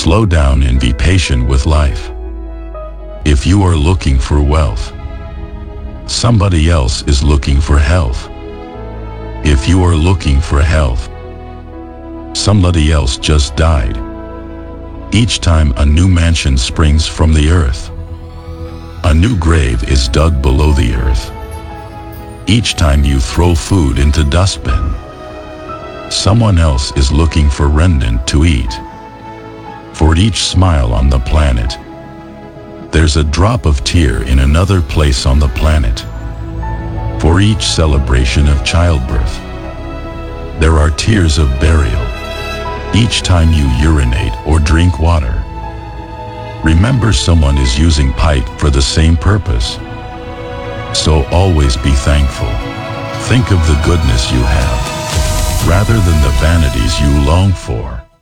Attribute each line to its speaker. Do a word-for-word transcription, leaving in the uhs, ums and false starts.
Speaker 1: Slow down and be patient with life. If you are looking for wealth, somebody else is looking for health. If you are looking for health, somebody else just died. Each time a new mansion springs from the earth, a new grave is dug below the earth. Each time you throw food into dustbin, someone else is looking for remnant to eat. For each smile on the planet, there's a drop of tear in another place on the planet. For each celebration of childbirth, there are tears of burial. Each time you urinate or drink water, remember someone is using pipe for the same purpose. So always be thankful. Think of the goodness you have, rather than the vanities you long for.